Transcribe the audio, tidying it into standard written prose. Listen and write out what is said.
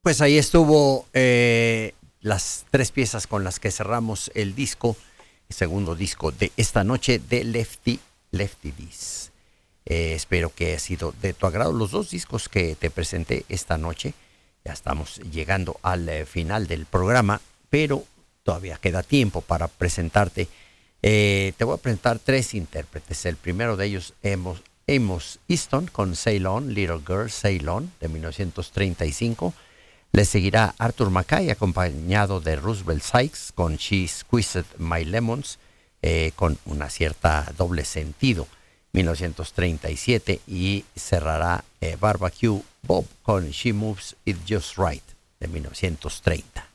Pues ahí estuvo las tres piezas con las que cerramos el disco, el segundo disco de esta noche de Lefty Dees. Espero que haya sido de tu agrado los dos discos que te presenté esta noche. Ya estamos llegando al final del programa, pero todavía queda tiempo para presentarte. Te voy a presentar tres intérpretes. El primero de ellos, Amos Easton con Sail On, Little Girl Sail On, de 1935. Le seguirá Arthur Mackay acompañado de Roosevelt Sykes con She Squeezed My Lemons, con una cierta doble sentido, 1937. Y cerrará Barbecue Bob con She Moves It Just Right, de 1930.